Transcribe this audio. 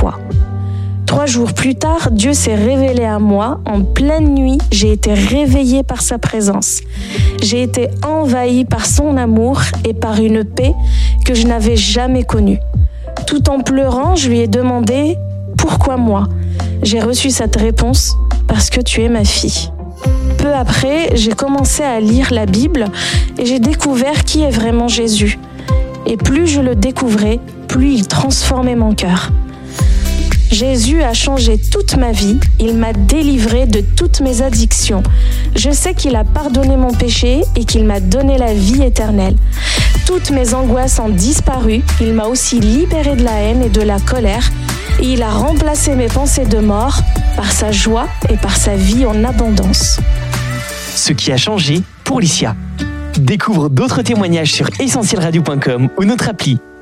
foi. 3 jours plus tard, Dieu s'est révélé à moi. En pleine nuit, j'ai été réveillée par sa présence. J'ai été envahie par son amour et par une paix que je n'avais jamais connue. Tout en pleurant, je lui ai demandé « Pourquoi moi ?» J'ai reçu cette réponse « Parce que tu es ma fille ». Peu après, j'ai commencé à lire la Bible et j'ai découvert qui est vraiment Jésus. Et plus je le découvrais, plus il transformait mon cœur. Jésus a changé toute ma vie, il m'a délivré de toutes mes addictions. Je sais qu'il a pardonné mon péché et qu'il m'a donné la vie éternelle. Toutes mes angoisses ont disparu, il m'a aussi libéré de la haine et de la colère et il a remplacé mes pensées de mort par sa joie et par sa vie en abondance. Ce qui a changé pour Licia. Découvre d'autres témoignages sur essentielradio.com ou notre appli.